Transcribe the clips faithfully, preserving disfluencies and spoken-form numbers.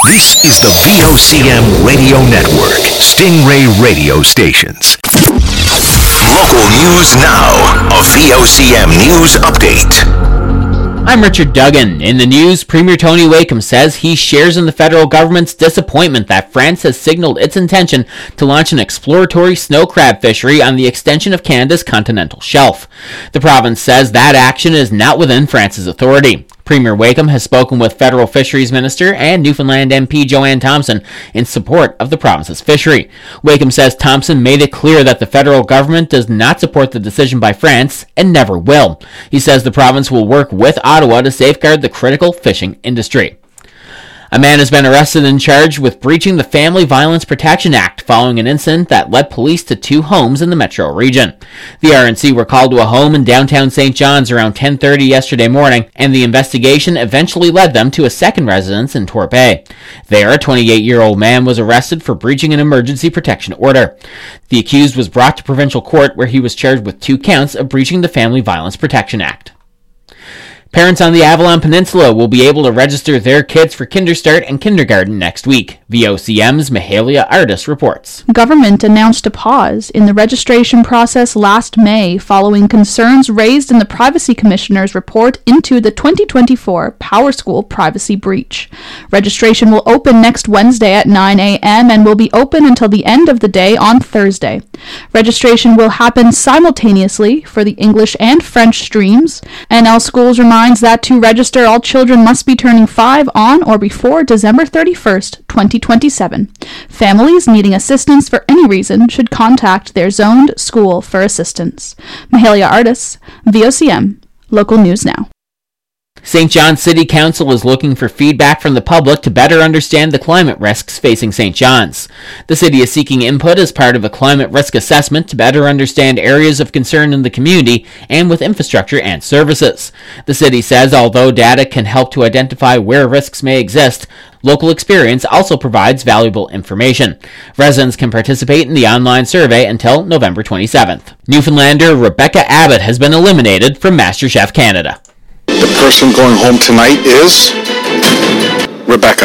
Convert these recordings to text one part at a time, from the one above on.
This is the V O C M Radio Network, Stingray Radio Stations. Local news now, a V O C M News Update. I'm Richard Duggan. In the news, Premier Tony Wakeham says he shares in the federal government's disappointment that France has signaled its intention to launch an exploratory snow crab fishery on the extension of Canada's continental shelf. The province says that action is not within France's authority. Premier Wakeham has spoken with Federal Fisheries Minister and Newfoundland M P Joanne Thompson in support of the province's fishery. Wakeham says Thompson made it clear that the federal government does not support the decision by France and never will. He says the province will work with Ottawa to safeguard the critical fishing industry. A man has been arrested and charged with breaching the Family Violence Protection Act following an incident that led police to two homes in the metro region. The R N C were called to a home in downtown Saint John's around ten thirty yesterday morning, and the investigation eventually led them to a second residence in Torbay. There, a twenty-eight-year-old man was arrested for breaching an emergency protection order. The accused was brought to provincial court where he was charged with two counts of breaching the Family Violence Protection Act. Parents on the Avalon Peninsula will be able to register their kids for Kinderstart and kindergarten next week. V O C M's Mahalia Artis reports. Government announced a pause in the registration process last May following concerns raised in the Privacy Commissioner's report into the twenty twenty-four Power School privacy breach. Registration will open next Wednesday at nine a.m. and will be open until the end of the day on Thursday. Registration will happen simultaneously for the English and French streams. N L Schools reminds that to register, all children must be turning five on or before December thirty-first, twenty twenty-seven. Families needing assistance for any reason should contact their zoned school for assistance. Mahalia Artis, V O C M, Local News Now. Saint John City Council is looking for feedback from the public to better understand the climate risks facing Saint John's. The city is seeking input as part of a climate risk assessment to better understand areas of concern in the community and with infrastructure and services. The city says although data can help to identify where risks may exist, local experience also provides valuable information. Residents can participate in the online survey until November twenty-seventh. Newfoundlander Rebecca Abbott has been eliminated from MasterChef Canada. The person going home tonight is Rebecca.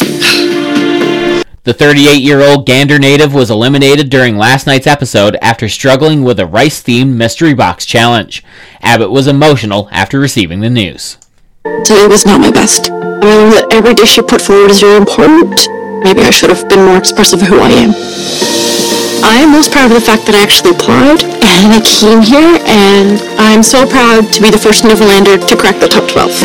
The thirty-eight-year-old Gander native was eliminated during last night's episode after struggling with a rice-themed mystery box challenge. Abbott was emotional after receiving the news. Today was not my best. I mean, that every dish you put forward is very important. Maybe I should have been more expressive of who I am. I am most proud of the fact that I actually applied and I came here, and I'm so proud to be the first Newfoundlander to crack the top twelve.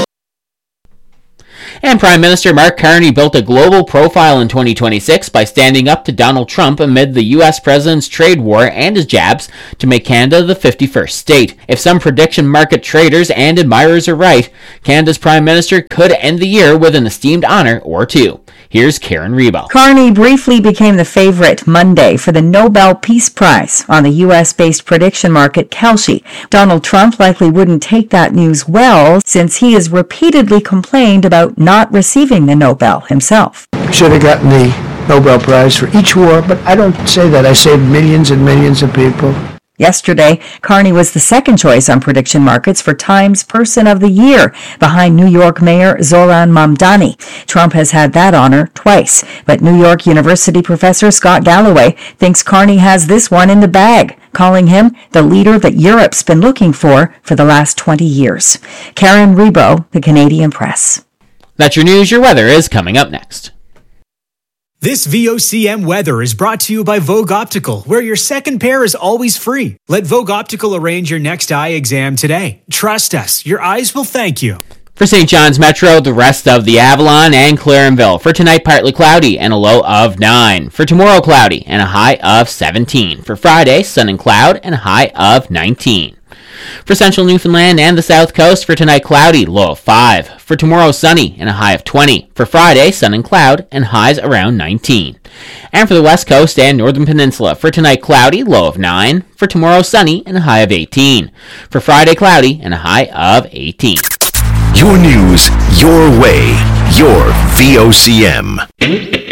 And Prime Minister Mark Carney built a global profile in twenty twenty-six by standing up to Donald Trump amid the U S president's trade war and his jabs to make Canada the fifty-first state. If some prediction market traders and admirers are right, Canada's Prime Minister could end the year with an esteemed honor or two. Here's Karen Rebo. Carney briefly became the favorite Monday for the Nobel Peace Prize on the U S-based prediction market Kalshi. Donald Trump likely wouldn't take that news well, since he has repeatedly complained about not receiving the Nobel himself. Should have gotten the Nobel Prize for each war, but I don't say that. I saved millions and millions of people. Yesterday, Carney was the second choice on prediction markets for Time's Person of the Year, behind New York Mayor Zoran Mamdani. Trump has had that honor twice, but New York University professor Scott Galloway thinks Carney has this one in the bag, calling him the leader that Europe's been looking for for the last twenty years. Karen Rebo, The Canadian Press. That's your news. Your weather is coming up next. This V O C M weather is brought to you by Vogue Optical, where your second pair is always free. Let Vogue Optical arrange your next eye exam today. Trust us, your eyes will thank you. For Saint John's Metro, the rest of the Avalon and Clarenville. For tonight, partly cloudy and a low of nine. For tomorrow, cloudy and a high of seventeen. For Friday, sun and cloud and a high of nineteen. For central Newfoundland and the south coast, for tonight cloudy, low of five. For tomorrow sunny and a high of twenty. For Friday, sun and cloud and highs around nineteen. And for the west coast and northern peninsula, for tonight cloudy, low of nine. For tomorrow sunny and a high of eighteen. For Friday cloudy and a high of eighteen. Your news, your way, your V O C M.